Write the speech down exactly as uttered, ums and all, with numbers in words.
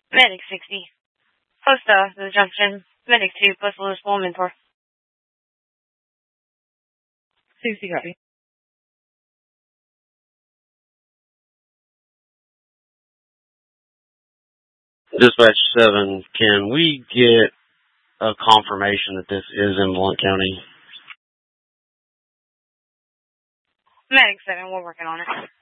Medic sixty. Post uh, the junction. Medic two, Post Louisville Mentor. sixty, copy. Dispatch seven, can we get a confirmation that this is in Blount County? Medic seven, we're working on it.